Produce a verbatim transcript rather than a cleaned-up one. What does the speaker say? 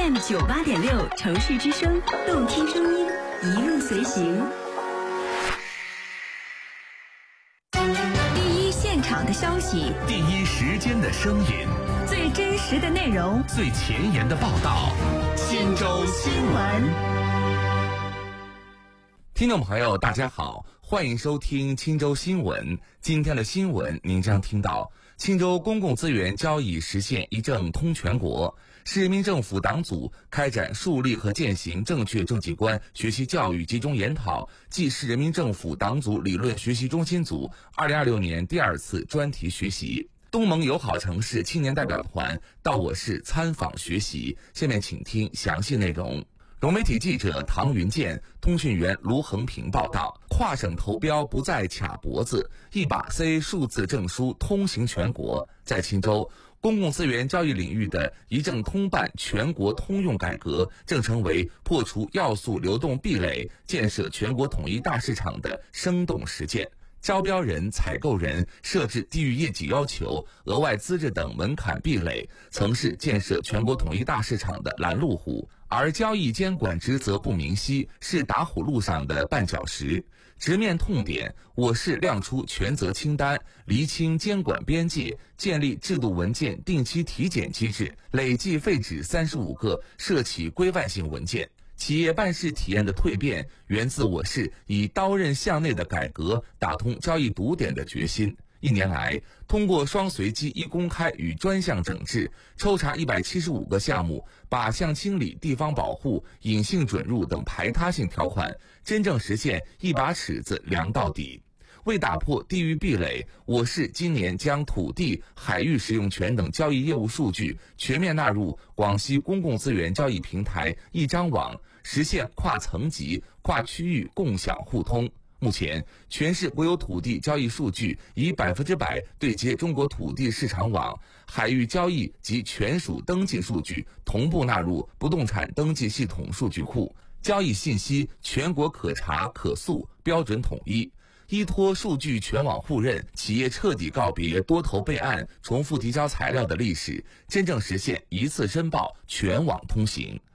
F M 九八点六城市之声，动听声音，一路随行。第一现场的消息， 第一时间的声音， 最真实的内容， 最前沿的报道。忻州新闻。听众朋友大家好，欢迎收听忻州新闻。今天的新闻您将听到，忻州公共资源交易实现一政通全国，市人民政府党组开展树立和践行正确政绩观学习教育集中研讨暨市人民政府党组理论学习中心组二零二六年第二次专题学习。东盟友好城市青年代表团到我市参访学习，下面请听详细内容。融媒体记者唐云健、通讯员卢恒平报道，跨省投标不再卡脖子，一把 C 数字证书通行全国。在忻州，公共资源交易领域的一政通办全国通用改革正成为破除要素流动壁垒、建设全国统一大市场的生动实践。招标人、采购人设置地域业绩要求、额外资质等门槛壁垒，曾是建设全国统一大市场的拦路虎，而交易监管职责不明晰，是打虎路上的绊脚石。直面痛点，我市亮出权责清单，厘清监管边界，建立制度文件定期体检机制，累计废止三十五个涉企规范性文件。企业办事体验的蜕变，源自我市以刀刃向内的改革打通交易堵点的决心。一年来，通过双随机一公开与专项整治，抽查一百七十五个项目，靶向清理、地方保护、隐性准入等排他性条款，真正实现一把尺子量到底。为打破地域壁垒，我市今年将土地、海域使用权等交易业务数据全面纳入广西公共资源交易平台一张网，实现跨层级、跨区域共享互通。目前，全市国有土地交易数据已百分之百对接中国土地市场网，海域交易及权属登记数据同步纳入不动产登记系统数据库，交易信息全国可查可溯，标准统一。依托数据全网互认，企业彻底告别多头备案、重复提交材料的历史，真正实现一次申报全网通行。